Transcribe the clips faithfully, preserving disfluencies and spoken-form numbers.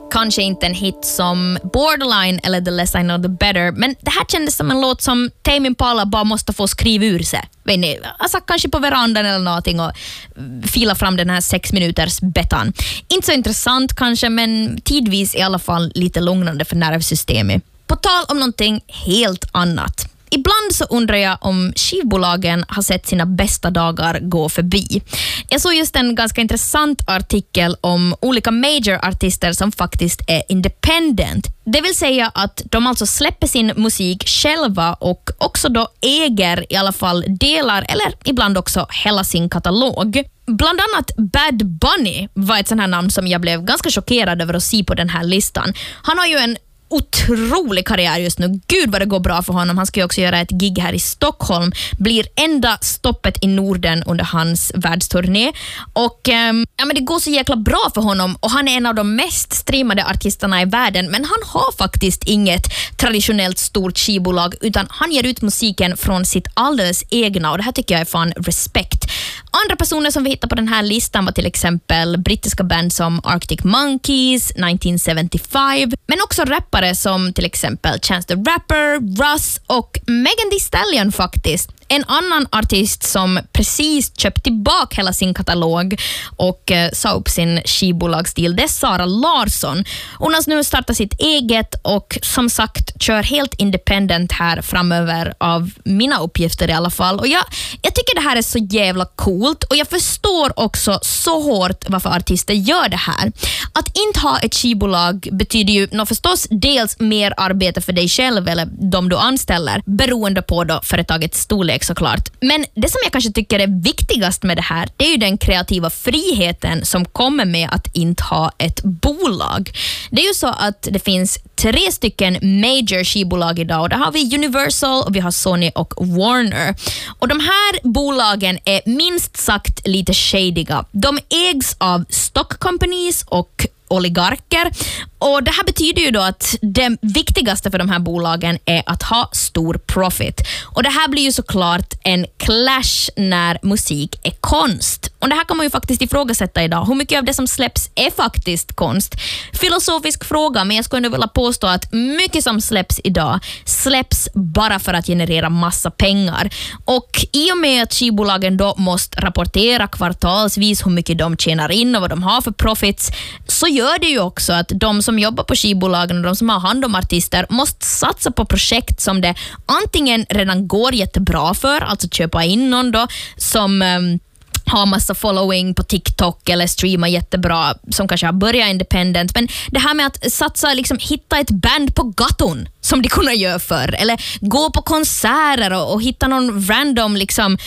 kanske inte en hit som Borderline eller The Less I Know The Better, men det här kändes som en låt som Tame Impala bara måste få skriva ur sig. Vet ni, alltså kanske på verandan eller någonting och fila fram den här sex minuters betan. Inte så intressant kanske, men tidvis i alla fall lite lugnande för nervsystemet. På tal om någonting helt annat. Ibland så undrar jag om skivbolagen har sett sina bästa dagar gå förbi. Jag såg just en ganska intressant artikel om olika major-artister som faktiskt är independent. Det vill säga att de alltså släpper sin musik själva och också då äger i alla fall delar eller ibland också hela sin katalog. Bland annat Bad Bunny var ett sånt här namn som jag blev ganska chockerad över att se på den här listan. Han har ju en otrolig karriär just nu. Gud vad det går bra för honom. Han ska ju också göra ett gig här i Stockholm. Blir enda stoppet i Norden under hans världsturné. Och ähm, ja, men det går så jäkla bra för honom. Och han är en av de mest streamade artisterna i världen. Men han har faktiskt inget traditionellt stort skivbolag, utan han ger ut musiken från sitt alldeles egna. Och det här tycker jag är fan respekt. Andra personer som vi hittar på den här listan var till exempel brittiska band som Arctic Monkeys, nitton sjuttiofem, men också rappare som till exempel Chance the Rapper, Russ och Megan Thee Stallion faktiskt. En annan artist som precis köpt tillbaka hela sin katalog och eh, sa upp sin skivbolagsstil, det är Sara Larsson. Hon har nu startat sitt eget och som sagt kör helt independent här framöver av mina uppgifter i alla fall. Och jag, jag tycker det här är så jävla coolt och jag förstår också så hårt varför artister gör det här. Att inte ha ett skivbolag betyder ju no, förstås dels mer arbete för dig själv eller de du anställer, beroende på då företagets storlek såklart. Men det som jag kanske tycker är viktigast med det här, det är ju den kreativa friheten som kommer med att inte ha ett bolag. Det är ju så att det finns tre stycken major skivbolag idag och där har vi Universal och vi har Sony och Warner. Och de här bolagen är minst sagt lite shadiga. De ägs av stock companies och oligarker. Och det här betyder ju då att det viktigaste för de här bolagen är att ha stor profit. Och det här blir ju såklart en clash när musik är konst. Och det här kan man ju faktiskt ifrågasätta idag. Hur mycket av det som släpps är faktiskt konst? Filosofisk fråga, men jag skulle ändå vilja påstå att mycket som släpps idag släpps bara för att generera massa pengar. Och i och med att skivbolagen då måste rapportera kvartalsvis hur mycket de tjänar in och vad de har för profits, så gör det ju också att de som jobbar på skivbolagen och de som har hand om artister måste satsa på projekt som det antingen redan går jättebra för, alltså köpa in någon då som um, har massa following på TikTok eller streama jättebra, som kanske har börjat independent. Men det här med att satsa, liksom hitta ett band på gaton som de kunde göra förr, eller gå på konserter och, och hitta någon random liksom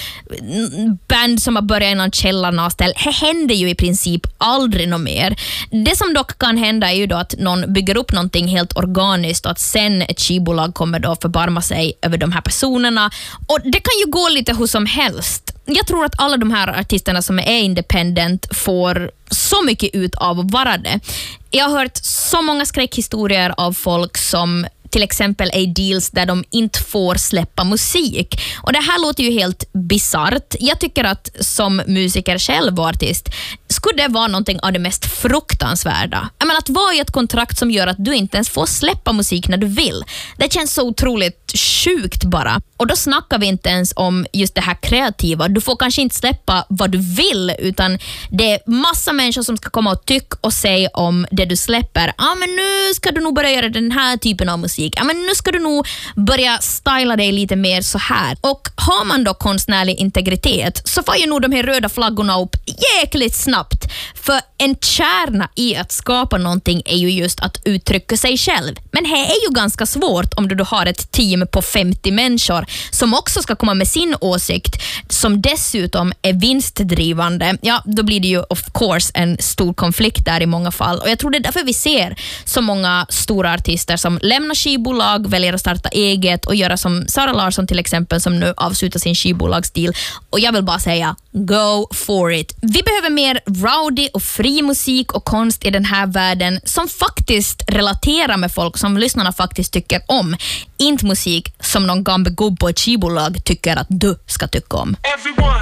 band som har börjat i någon källarnastel. Det händer ju i princip aldrig något mer. Det som dock kan hända är ju då att någon bygger upp någonting helt organiskt och att sen ett skivbolag kommer då förbarma sig över de här personerna. Och det kan ju gå lite hur som helst. Jag tror att alla de här artisterna som är independent får så mycket ut av att vara det. Jag har hört så många skräckhistorier av folk som till exempel är deals där de inte får släppa musik. Och det här låter ju helt bizarrt. Jag tycker att som musiker själv och artist skulle det vara någonting av det mest fruktansvärda. Jag menar, att vara i ett kontrakt som gör att du inte ens får släppa musik när du vill. Det känns så otroligt sjukt bara. Och då snackar vi inte ens om just det här kreativa. Du får kanske inte släppa vad du vill, utan det är massa människor som ska komma och tycka och säga om det du släpper. Ja, ah, men nu ska du nog börja göra den här typen av musik. Ja, ah, men nu ska du nog börja styla dig lite mer så här. Och har man då konstnärlig integritet så får ju nog de här röda flaggorna upp jäkligt snabbt. För en kärna i att skapa någonting är ju just att uttrycka sig själv. Men det är ju ganska svårt om du då har ett team på femtio människor som också ska komma med sin åsikt, som dessutom är vinstdrivande. Ja, då blir det ju of course en stor konflikt där i många fall. Och jag tror det är därför vi ser så många stora artister som lämnar skivbolag, väljer att starta eget och göra som Sara Larsson till exempel, som nu avslutar sin skivbolagsstil. Och jag vill bara säga, go for it. Vi behöver mer rowdy och fri musik och konst i den här världen som faktiskt relaterar med folk som lyssnarna faktiskt tycker om. Inte musik som någon gammal gubb på ett skivbolag tycker att du ska tycka om. Everyone.